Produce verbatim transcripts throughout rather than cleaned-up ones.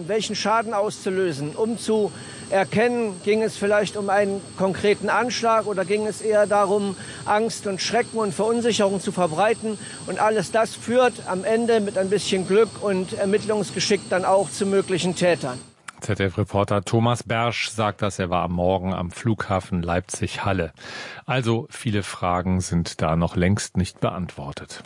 welchen Schaden auszulösen. Um zu erkennen, ging es vielleicht um einen konkreten Anschlag oder ging es eher darum, Angst und Schrecken und Verunsicherung zu verbreiten. Und alles das führt am Ende mit ein bisschen Glück und Ermittlungsgeschick dann auch zu möglichen Tätern. Z D F-Reporter Thomas Bersch sagt das, er war am Morgen am Flughafen Leipzig-Halle. Also viele Fragen sind da noch längst nicht beantwortet.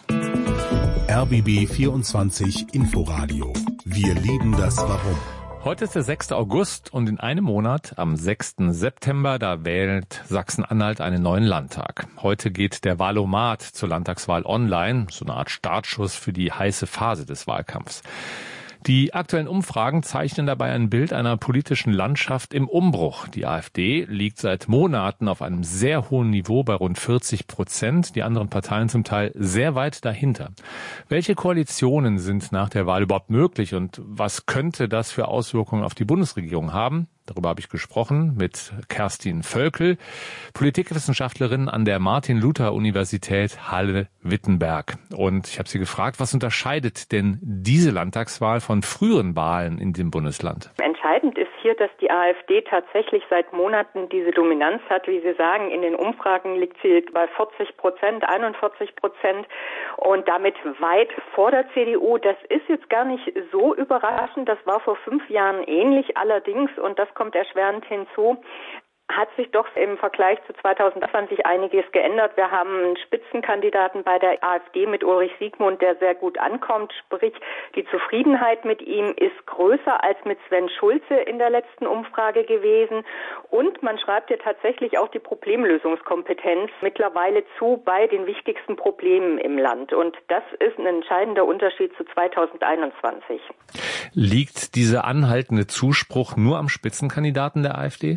R B B vierundzwanzig Inforadio. Wir lieben das Warum. Heute ist der sechster August und in einem Monat, am sechsten September, da wählt Sachsen-Anhalt einen neuen Landtag. Heute geht der Wahlomat zur Landtagswahl online, so eine Art Startschuss für die heiße Phase des Wahlkampfs. Die aktuellen Umfragen zeichnen dabei ein Bild einer politischen Landschaft im Umbruch. Die AfD liegt seit Monaten auf einem sehr hohen Niveau bei rund vierzig Prozent, die anderen Parteien zum Teil sehr weit dahinter. Welche Koalitionen sind nach der Wahl überhaupt möglich und was könnte das für Auswirkungen auf die Bundesregierung haben? Darüber habe ich gesprochen mit Kerstin Völkel, Politikwissenschaftlerin an der Martin-Luther-Universität Halle-Wittenberg. Und ich habe sie gefragt, was unterscheidet denn diese Landtagswahl von früheren Wahlen in dem Bundesland? Entscheidend ist hier, dass die AfD tatsächlich seit Monaten diese Dominanz hat. Wie Sie sagen, in den Umfragen liegt sie bei vierzig Prozent, einundvierzig Prozent und damit weit vor der C D U. Das ist jetzt gar nicht so überraschend. Das war vor fünf Jahren ähnlich. Allerdings, und das kommt erschwerend hinzu, hat sich doch im Vergleich zu zweitausendzwanzig einiges geändert. Wir haben einen Spitzenkandidaten bei der AfD mit Ulrich Siegmund, der sehr gut ankommt. Sprich, die Zufriedenheit mit ihm ist größer als mit Sven Schulze in der letzten Umfrage gewesen. Und man schreibt ja tatsächlich auch die Problemlösungskompetenz mittlerweile zu bei den wichtigsten Problemen im Land. Und das ist ein entscheidender Unterschied zu zweitausendeinundzwanzig. Liegt dieser anhaltende Zuspruch nur am Spitzenkandidaten der AfD?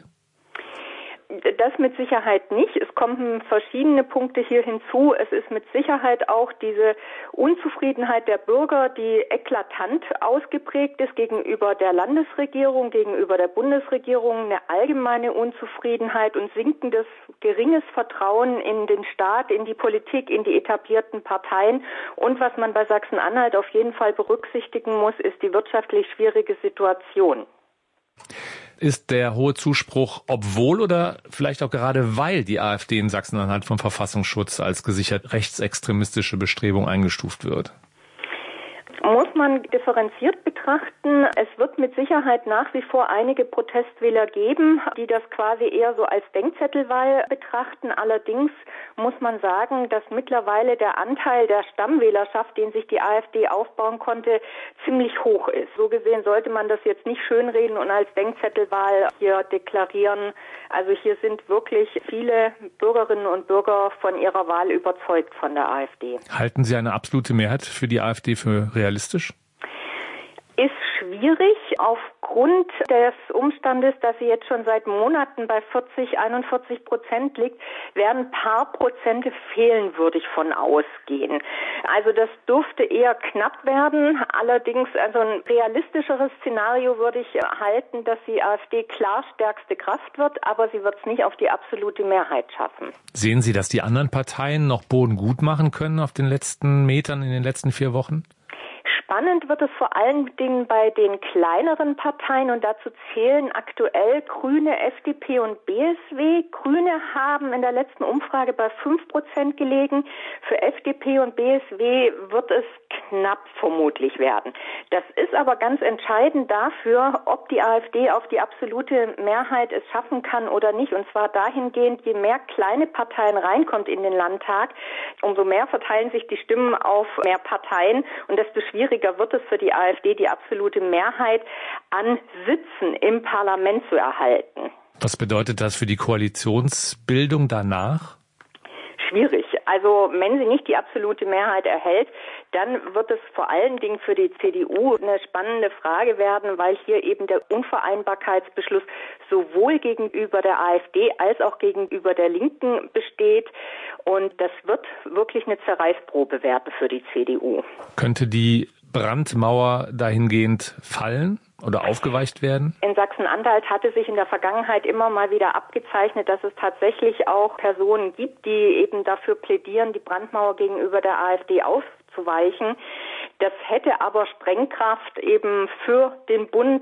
Das mit Sicherheit nicht. Es kommen verschiedene Punkte hier hinzu. Es ist mit Sicherheit auch diese Unzufriedenheit der Bürger, die eklatant ausgeprägt ist gegenüber der Landesregierung, gegenüber der Bundesregierung, eine allgemeine Unzufriedenheit und sinkendes, geringes Vertrauen in den Staat, in die Politik, in die etablierten Parteien. Und was man bei Sachsen-Anhalt auf jeden Fall berücksichtigen muss, ist die wirtschaftlich schwierige Situation. Ist der hohe Zuspruch, obwohl oder vielleicht auch gerade weil die AfD in Sachsen-Anhalt vom Verfassungsschutz als gesichert rechtsextremistische Bestrebung eingestuft wird? Muss man differenziert betrachten. Es wird mit Sicherheit nach wie vor einige Protestwähler geben, die das quasi eher so als Denkzettelwahl betrachten. Allerdings muss man sagen, dass mittlerweile der Anteil der Stammwählerschaft, den sich die AfD aufbauen konnte, ziemlich hoch ist. So gesehen sollte man das jetzt nicht schönreden und als Denkzettelwahl hier deklarieren. Also hier sind wirklich viele Bürgerinnen und Bürger von ihrer Wahl überzeugt von der AfD. Halten Sie eine absolute Mehrheit für die AfD für realistisch? Ist schwierig aufgrund des Umstandes, dass sie jetzt schon seit Monaten bei vierzig, einundvierzig Prozent liegt, werden ein paar Prozente fehlen, würde ich von ausgehen. Also das dürfte eher knapp werden. Allerdings, also ein realistischeres Szenario würde ich halten, dass die AfD klar stärkste Kraft wird, aber sie wird es nicht auf die absolute Mehrheit schaffen. Sehen Sie, dass die anderen Parteien noch Boden gut machen können auf den letzten Metern in den letzten vier Wochen? Spannend wird es vor allen Dingen bei den kleineren Parteien und dazu zählen aktuell Grüne, F D P und B S W. Grüne haben in der letzten Umfrage bei fünf Prozent gelegen. Für F D P und B S W wird es knapp vermutlich werden. Das ist aber ganz entscheidend dafür, ob die AfD auf die absolute Mehrheit es schaffen kann oder nicht. Und zwar dahingehend, je mehr kleine Parteien reinkommt in den Landtag, umso mehr verteilen sich die Stimmen auf mehr Parteien und desto schwieriger wird es für die AfD, die absolute Mehrheit an Sitzen im Parlament zu erhalten. Was bedeutet das für die Koalitionsbildung danach? Schwierig. Also wenn sie nicht die absolute Mehrheit erhält, dann wird es vor allen Dingen für die C D U eine spannende Frage werden, weil hier eben der Unvereinbarkeitsbeschluss sowohl gegenüber der AfD als auch gegenüber der Linken besteht. Und das wird wirklich eine Zerreißprobe werden für die C D U. Könnte die Brandmauer dahingehend fallen oder aufgeweicht werden? In Sachsen-Anhalt hatte sich in der Vergangenheit immer mal wieder abgezeichnet, dass es tatsächlich auch Personen gibt, die eben dafür plädieren, die Brandmauer gegenüber der AfD aufzuweichen. Das hätte aber Sprengkraft eben für den Bund